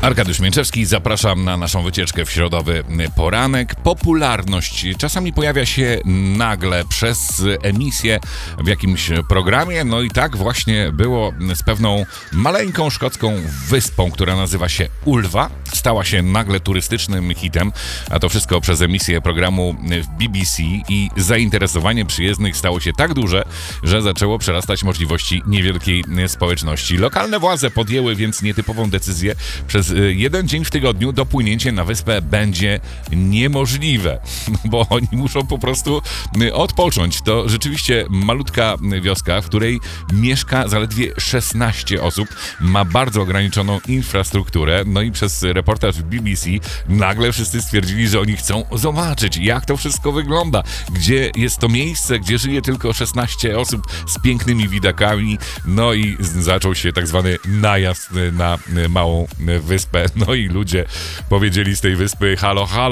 Arkadiusz Mięczewski, zapraszam na naszą wycieczkę w środowy poranek. Popularność czasami pojawia się nagle przez emisję w jakimś programie. No i tak właśnie było z pewną maleńką szkocką wyspą, która nazywa się Ulva. Stała się nagle turystycznym hitem, a to wszystko przez emisję programu w BBC i zainteresowanie przyjezdnych stało się tak duże, że zaczęło przerastać możliwości niewielkiej społeczności. Lokalne władze podjęły więc nietypową decyzję. Przez jeden dzień w tygodniu dopłynięcie na wyspę będzie niemożliwe, bo oni muszą po prostu odpocząć. To rzeczywiście malutka wioska, w której mieszka zaledwie 16 osób, ma bardzo ograniczoną infrastrukturę, no i przez reportaż w BBC nagle wszyscy stwierdzili, że oni chcą zobaczyć, jak to wszystko wygląda, gdzie jest to miejsce, gdzie żyje tylko 16 osób z pięknymi widokami, no i zaczął się tak zwany najazd na małą wyspę. No i ludzie powiedzieli z tej wyspy: halo, halo,